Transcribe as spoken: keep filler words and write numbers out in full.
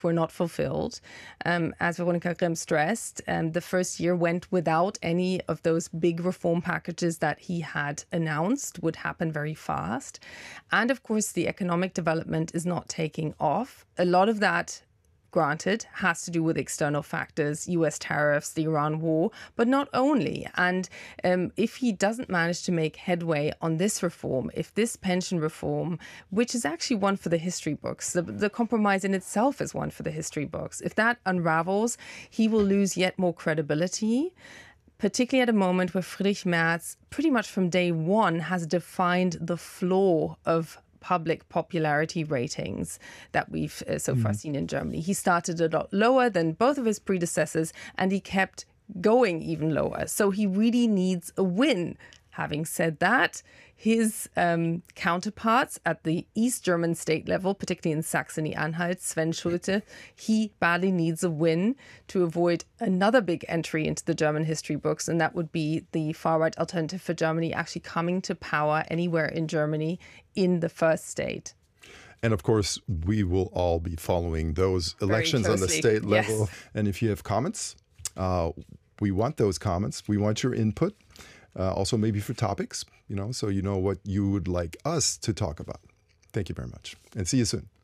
were not fulfilled. Um, as Veronika Grimm stressed, um, the first year went without any of those big reform packages that he had announced would happen very fast. And of course, the economic development is not taking off. A lot of that, granted, has to do with external factors, U S tariffs, the Iran war, but not only. And um, if he doesn't manage to make headway on this reform, if this pension reform, which is actually one for the history books, the, the compromise in itself is one for the history books, if that unravels, he will lose yet more credibility, particularly at a moment where Friedrich Merz, pretty much from day one, has defined the floor of public popularity ratings that we've uh, so far mm. seen in Germany. He started a lot lower than both of his predecessors, and he kept going even lower. So he really needs a win. Having said that, his um, counterparts at the East German state level, particularly in Saxony-Anhalt, Sven Schulte, he badly needs a win to avoid another big entry into the German history books, and that would be the far-right Alternative for Germany actually coming to power anywhere in Germany in the first state. And of course, we will all be following those elections on the state level. Yes. And if you have comments, uh, we want those comments. We want your input. Uh, also maybe for topics, you know, so you know what you would like us to talk about. Thank you very much and see you soon.